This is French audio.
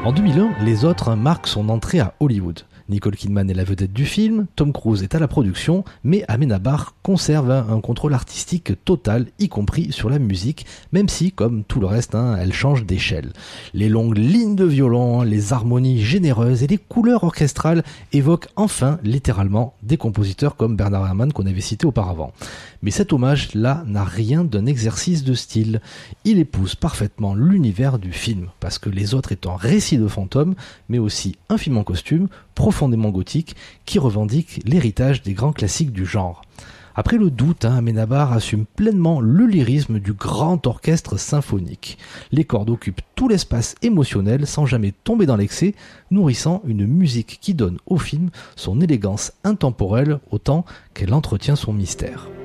En 2001, Les Autres marquent son entrée à Hollywood. Nicole Kidman est la vedette du film, Tom Cruise est à la production, mais Amenábar conserve un contrôle artistique total, y compris sur la musique, même si, comme tout le reste, elle change d'échelle. Les longues lignes de violon, les harmonies généreuses et les couleurs orchestrales évoquent enfin, littéralement, des compositeurs comme Bernard Herrmann qu'on avait cité auparavant. Mais cet hommage-là n'a rien d'un exercice de style. Il épouse parfaitement l'univers du film, parce que Les Autres est un récit de fantômes, mais aussi un film en costume, profondément gothique, qui revendique l'héritage des grands classiques du genre. Après le doute, Amenábar assume pleinement le lyrisme du grand orchestre symphonique. Les cordes occupent tout l'espace émotionnel sans jamais tomber dans l'excès, nourrissant une musique qui donne au film son élégance intemporelle autant qu'elle entretient son mystère.